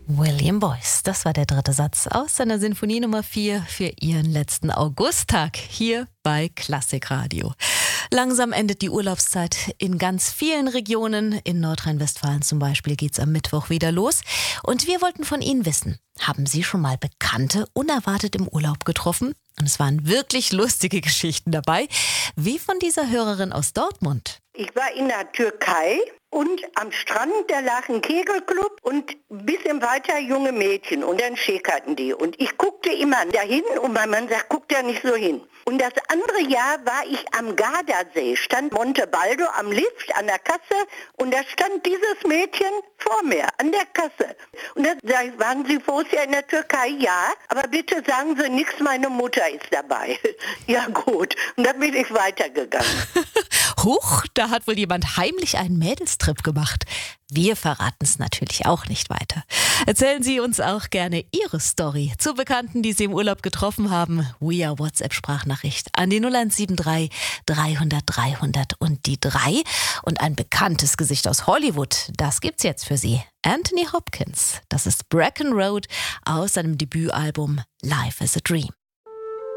William Boyce, das war der dritte Satz aus seiner Sinfonie Nummer 4 für Ihren letzten Augusttag hier bei Klassikradio. Langsam endet die Urlaubszeit in ganz vielen Regionen. In Nordrhein-Westfalen zum Beispiel geht es am Mittwoch wieder los. Und wir wollten von Ihnen wissen, haben Sie schon mal Bekannte unerwartet im Urlaub getroffen? Und es waren wirklich lustige Geschichten dabei, wie von dieser Hörerin aus Dortmund. Ich war in der Türkei und am Strand, da lag ein Kegelclub und ein bisschen weiter junge Mädchen und dann schäkerten die. Und ich guckte immer dahin und mein Mann sagt, guck da nicht so hin. Und das andere Jahr war ich am Gardasee, stand Montebaldo am Lift an der Kasse und da stand dieses Mädchen vor mir an der Kasse. Und dann sag ich, waren Sie vorher in der Türkei? Ja, aber bitte sagen Sie nichts, meine Mutter ist dabei. Ja gut, und dann bin ich weitergegangen. Huch, da hat wohl jemand heimlich einen Mädelstrip gemacht. Wir verraten es natürlich auch nicht weiter. Erzählen Sie uns auch gerne Ihre Story zu Bekannten, die Sie im Urlaub getroffen haben. Via WhatsApp-Sprachnachricht an die 0173 300 300 und die 3. Und ein bekanntes Gesicht aus Hollywood, das gibt's jetzt für Sie. Anthony Hopkins, das ist Bracken Road aus seinem Debütalbum Life is a Dream.